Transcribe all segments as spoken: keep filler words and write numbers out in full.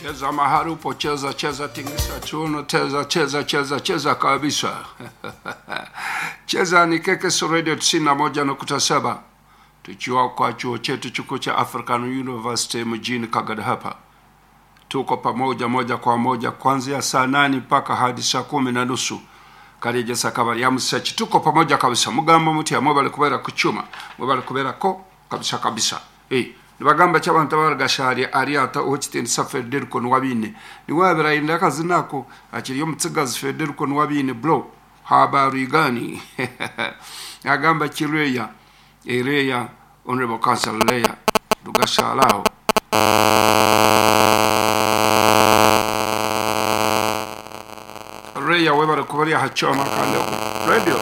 Cheza mahali upo, cheza cheza, tingisa chuno, cheza cheza cheza cheza kabisa. Cheza ni Kekes Radio tisini na moja nukta saba, tukiwa kwa chuo chetu chuo cha African University mjini Kagera hapa. Tuko pamoja moja kwa moja kuanzia saa nane mpaka hadi saa kumi na nusu. Karije sakabari ya msechi, tuko pamoja kabisa. Mugamba muti ya mobile kubera kuchuma, mobile kubera ko kabisa kabisa. Eh, nibagamba cy'abantu baragashari ari ata uhitini safeder ko nwabine. Niwabira inda kazinako akiri yo mutsigazi feder ko nwabine bro. Habari gani? Yagamba kireya, ereya honorable council leya dugashalao. Reya webara kubari hachoma kande radio.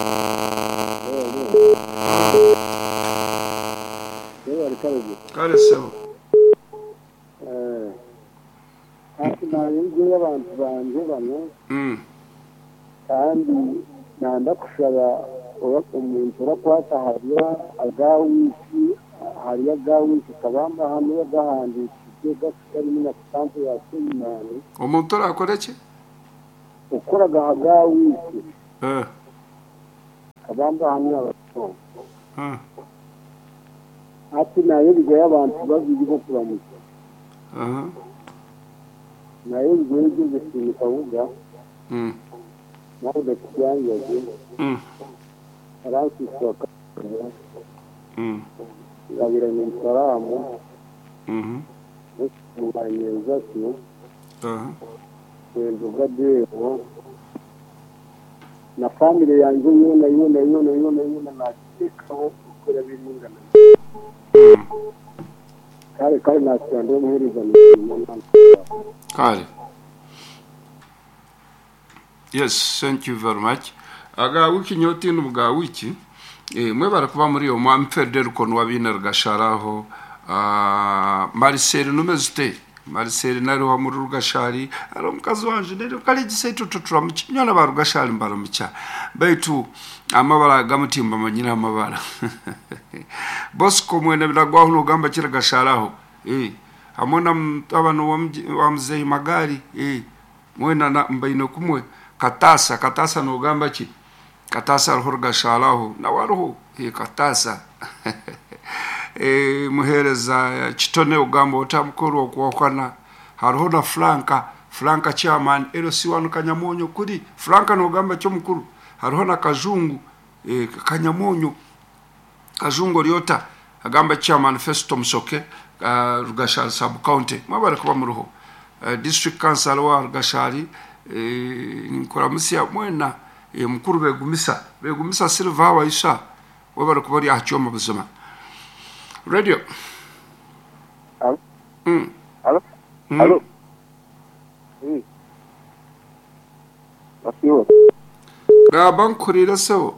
Kare sawa. Eh. Ati na yingiye abantu banje bano. Mm. Kandi nanda kushaba umuntu urakwata hariya agawisi hariya agawisi kabamba hamwe agahandikije gasari mina kitampo ya Simani. Umuntu akoreke? Ukoraga agawisi. Eh. Kabamba hamwe abato. Ah. Ati nayo bigaye abantu babiri bo kuramutsa. Aha. Nayo bigaye byo gusinika uga. Mm. Naho dakyanyaje. Mm. Arasi soka. Mm. Yabira ni salamu. Mhm. Mubanyeza cyo. Aha. Kwendo gadeo. Na family yanjye yone yone yone yone yone nakikaho kuri birindana. Kare kare nasando muhuriza ni. Kare. Yes, thank you very much. Aga wiki nyoti n'ubwa wiki eh mwe barakuba muri yo mwamfeder ko nwabiner gasharaho ah Marcel numezite Marcel nari wa muri rugashari ari umukazi wanje rero kali gisetu tutura mu kinyana ba rugashari mbaro mucya baitu amabara gamutimba manyina amabara Bosco mwene biragwaho n'ugamba kira gasharaho eh amona abantu wa mzee magari eh mwena na mbaino kumwe katasa katasa n'ugamba ki katasa ruhurga shalaho na waruho e katasa e muhereza kitone ugamba utamukuru okwokana haruho na Franka Franka chairman ero siwanu kanyamonyo kuri Franka n'ugamba cyo mukuru haruho na kazungu e kanyamonyo kazungu ryota agamba chairman Festo Msoke uh, rugashal sub county mabara kuba muruho uh, district council wa rugashali e nkora musia mwena e mukuru begumisa begumisa silva wa isha wabara kubari ahcyoma buzima radio. Allo. Mm. Allo. Mm. Allo. Mm. Asiyo. Ga bankurira so.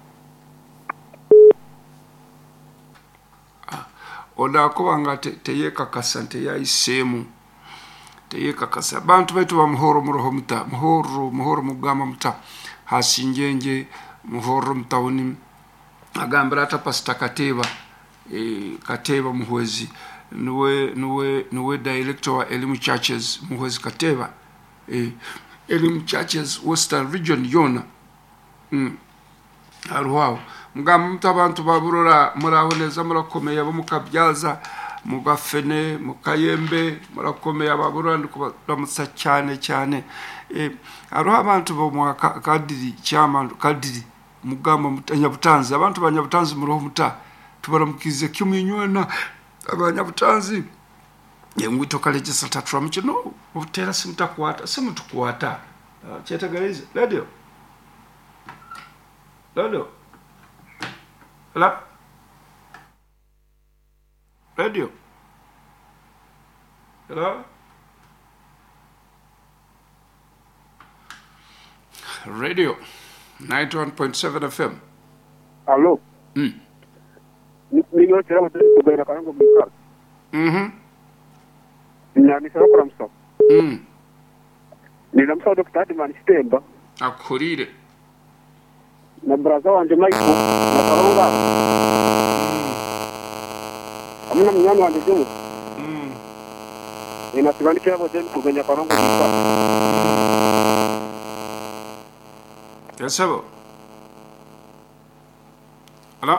Oda kubanga teyeka kasante ya isemu. Teyeka kasa bantu betu ba muhoro muroho muta muhoro muhoro mugama muta hasingenje muhoro mtauni agambira ata pasta kateba e kateba muhwezi nuwe nuwe nuwe director wa Elimu Churches muhwezi kateba e Elimu Churches Western Region yona mm arwao mugamba mutabantu baburora muraboneza murakomeye abamukabyaza mugafene mukayembe murakomeye ababurandi kubaramutsa cyane cyane eh aruha abantu bo mu kadiri cyama kadiri mugamba mutanyabutanzi abantu banyabutanzi muroho muta tubaramukize cyuminywana abanyabutanzi yengwito kaleje satatra mukino utera simutakwata simutukwata cyetegarize radio radio la radio hello radio ninety-one point seven F M. Allo. Mm. Ni yo tera mutse kubera kango bika. Mhm. Nyami sero kuramso. Mm. Ni namso Doctor Adman Stemba. Akurire. Na braza wanje Mike na Karonga. Amna mnyama wanje. Mm. inasibandikira bote kuganya parongo kwa Yasabo. Ala.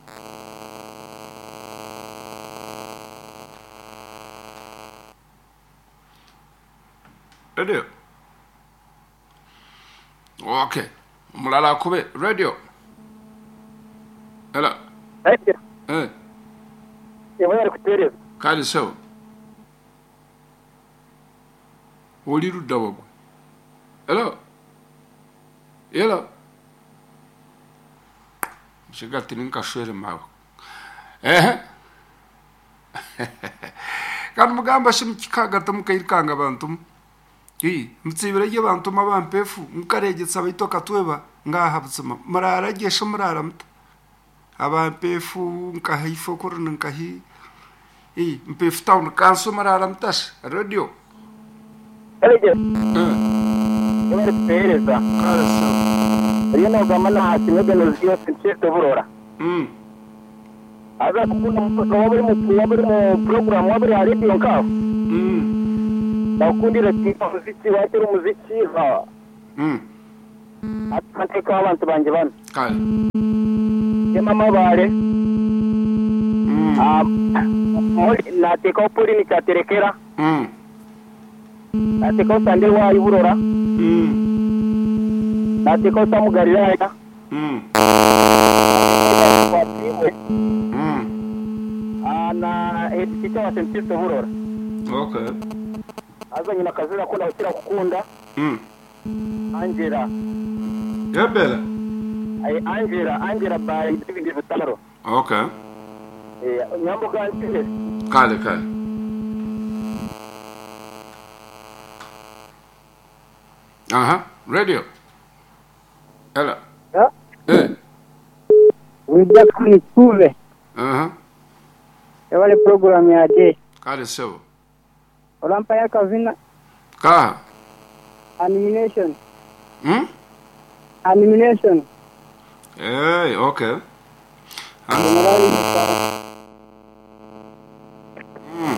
Radio. Okay. Mulala kube radio. Ala. radio Eh. yewe kutereza Kali so. Oliru dawo. Hello. Hello. Shigati ninka shwere mawo. Eh. Kan mugamba shimkikaga tumukayirikanga bantu. Yi, mtsibira ye bantu mabampefu mukaregetse bayitoka tweba ngaha butsuma. Marara gesho murara mta. Abampefu nkahifo kurun nkahi. Yi, mpefu town kanso marara mtash radio. Elege Eh. yewe kutereza Kali so. yeno gamana hatimege no zio senchete burora Mm. aza kukuna mtoto wabiri mu wabiri mu program wabiri radio nkaho Mm. bakundira tipa muziki wakiri muziki ha Mm. atante kwa abantu banje bana Kali. yema mabare Mm. ah muri na teka puri ni chaterekera Mm. na teka sande wa iburora Mm. na teka samugarira Mm. kwa tiwe Mm. ana ekita wa senchete burora Okay. aza nyina kazira kunda ukira kukunda Mm. Angela Yabela. ay Angela Angela by David Vitaro Okay. eh nyambo gantile Kale kale. Aha, radio. Hello. ha Eh. wija kunitule Aha. wale program ya je Kale so. olampa ya kavina Ka. animation Hmm? animation Eh, okay. Ah. generali Mm.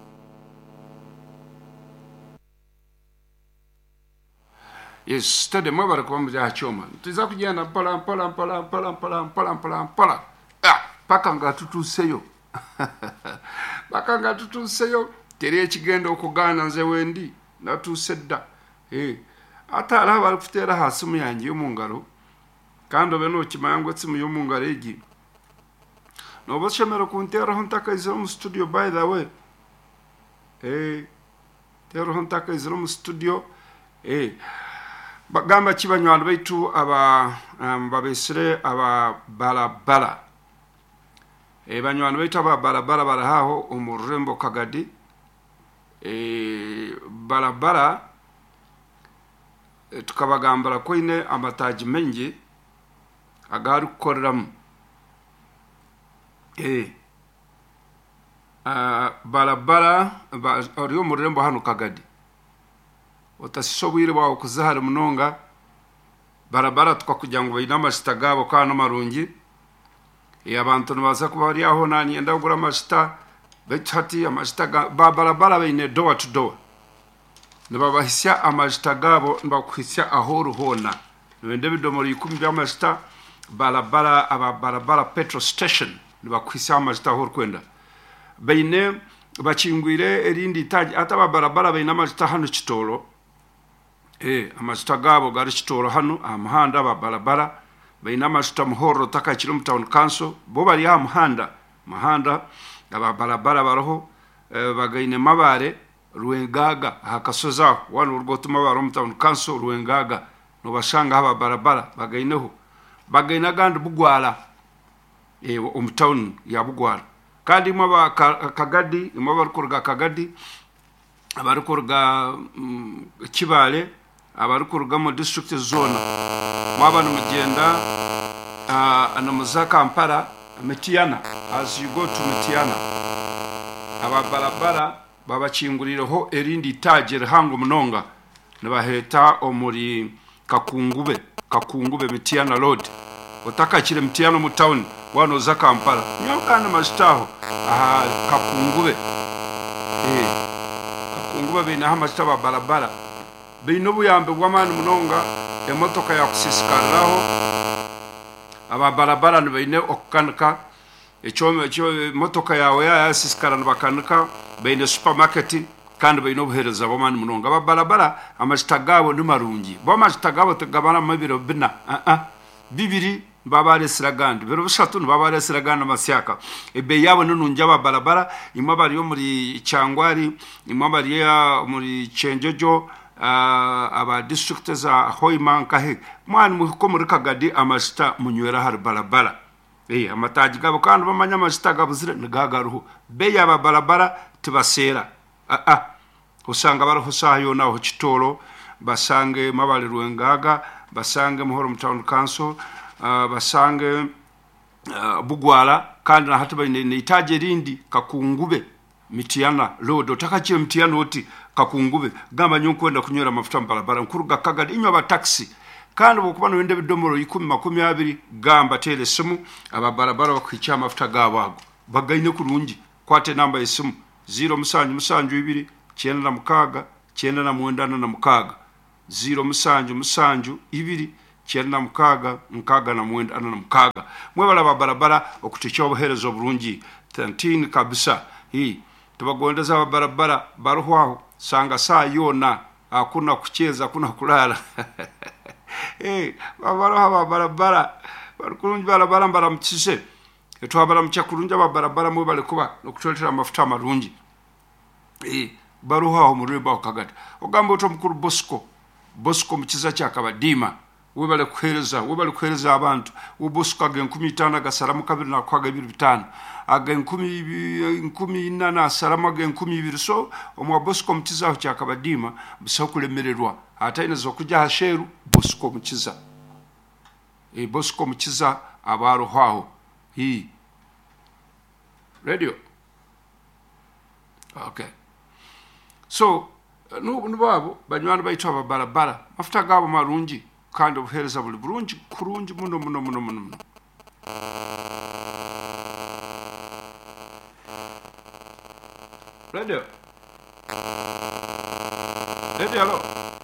Yes, tade mwabara kwa mja choma. Tuza kujana pala pala pala pala pala pala pala pala. Ah, paka nga tutuseyo. Paka nga tutuseyo. Tere ekigenda okugana nze wendi natusedda. Eh. Ata ala bali kutera hasimu yanjye yo mungalo. Kandi obeno kimangwe tsimu yo mungalo egi. No bashemero kuntera hontaka izero mu studio by the way. Eh. Tero hontaka izero mu studio. Eh. Bagamba kibanywalo baitu aba um, babesire aba balabala. E banywalo baitu aba balabala barahaho umurembo kagadi. E balabala e, tukabagambara koine amataji mengi agaru korram. E uh, balabala ba, oriyo murembo hano kagadi. Otasishobwire bawo kuzahara munonga barabara tukakugira ngo bayina amashita gabo kana marungi e abantu baza kuba bari aho nani enda gura amashita betati amashita ba barabara bayine door to door nibabahisia amashita gabo nibakuhisia aho ruhona nibende bidomoro ikumi by'amashita barabara aba barabara petrol station nibakuhisia amashita aho kwenda bayine bachingwire erindi taji ataba barabara bayina amashita hano kitoro. Eh, amashita gabo gari kitoro hano amahanda ba barabara bayina amashita muhoro taka kiri mu town council bo bari ha muhanda mahanda aba barabara baraho eh, bagayine mabare ruwengaga hakasoza wano urgotuma baro mu town council ruwengaga no bashanga aba barabara bagayineho bagayina gandi bugwala eh um town ya bugwala kandi maba kagadi maba rukorga kagadi abarukorga um, kibale abarukorga mu district zone mwabana mugenda uh, anamuza Kampala Metiana as you go to Metiana ababarabara babachingurireho erindi tajere hango munonga nibaheta omuri kakungube kakungube Metiana road otaka kire Metiana mu town wano za Kampala nyokana mashitaho aha kakungube eh basungu babina hamasta ba barabara bino buyambe bw'amani munonga emotoka ya kusisikariraho aba barabara nibine okukanika ekyome ekyo motoka yawe yasisikarana bakanika bine supermarket kandi bine obuhereza bw'amani munonga aba barabara amasta gabo ni marungi bo amasta gabo tegabana mabiro bina a a bibiri babare siragandi bero bishatu babare siraganda masyaka ebe yabo nununja ba barabara imwe bari yo muri Cyangwari imwe bari ya muri Chenjojo uh, aba district za Hoimanka he mwana mu ko muri Kagadi amasta munywera har barabara eh amataji gabo kandi bamanya amasta gabo zire nigagaruho be yaba barabara tibasera a a usanga bari husayo naho kitoro basange mabali Rwengaga basange muhoro town council Uh, basange uh, bugwala kandi na hatuba ni itaje rindi kakungube mitiana road takache mitiana oti kakungube gamba nyonkwenda kunywera mafuta mbarabara nkuruga Kagadi inyo ba taxi kandi bokubana wende bidomoro ikumi makumi abiri gamba tele simu ababarabara bakwicha mafuta gabago bagayine kurungi kwate namba esimu zero musanju musanju ibiri cyenda na mukaga cyenda na mwendana na mukaga zero musanju musanju ibiri cyenda mukaga mukaga na mwenda ana mukaga mwebala babarabara okutecho obuherezo burungi thirteen kabisa hii tubagondeza babarabara baruhwaho sanga saa yona hakuna kucheza kuna kulala eh babaroha babarabara barukunji barabara mbara mchise etwabara mchakurunja babarabara mwebale kuba nokutolera amafuta marungi eh baruhwaho muriba Kagadi ogamba oto mukuru Bosco Bosco mchiza cha Kabadima webale kuhereza webale kuhereza abantu ubusuka ge nkumi itanu gasaramu kabiri na kwaga ibiri bitanu aga nkumi nkumi inana salama ge nkumi ibiri so omwa Bosco mchiza cha Kabadima bisa kulemererwa ataine zo kujya hasheru Bosco mchiza e Bosco mchiza abaro hwaho hi radio okay so no nubabo banywana bayitwa barabara mafuta gabo marungi kandi obuhereza buli burungi kurungi muno muno muno muno radio radio hello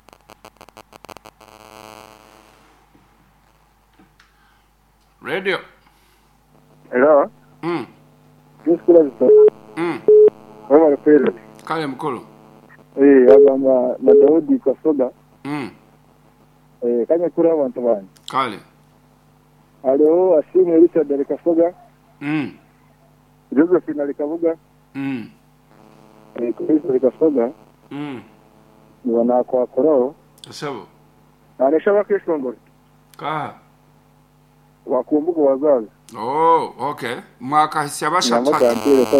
radio hello mm Nisikula vizuri mm wewe unapenda kale mkolo eh abamba na Daudi kwa soda mm eh kanya kura abantu bani kale alo asimu Richard Dalikafoga mm Josephine Alikavuga mm eh Chris Dalikafoga mm ni wana kwa korao sabo anesha kesho ngori ka wakumbuka wazazi oh okay mwaka hisia basha na